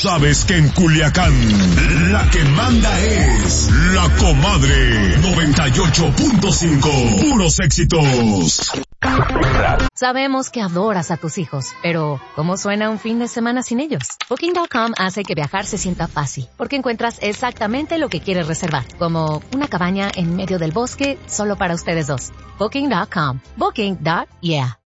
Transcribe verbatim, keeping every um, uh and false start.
Sabes que en Culiacán la que manda es la comadre noventa y ocho punto cinco. Puros éxitos. Sabemos que adoras a tus hijos, pero ¿cómo suena un fin de semana sin ellos? Booking punto com hace que viajar se sienta fácil, porque encuentras exactamente lo que quieres reservar, como una cabaña en medio del bosque solo para ustedes dos. Booking punto com. Booking. Yeah.